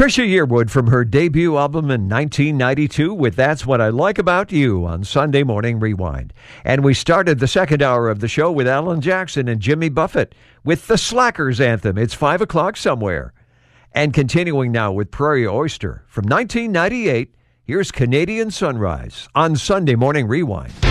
Trisha Yearwood from her debut album in 1992 with That's What I Like About You on Sunday Morning Rewind. And we started the second hour of the show with Alan Jackson and Jimmy Buffett with the Slackers anthem. It's 5 o'clock somewhere. And continuing now with Prairie Oyster from 1998, here's Canadian Sunrise on Sunday Morning Rewind.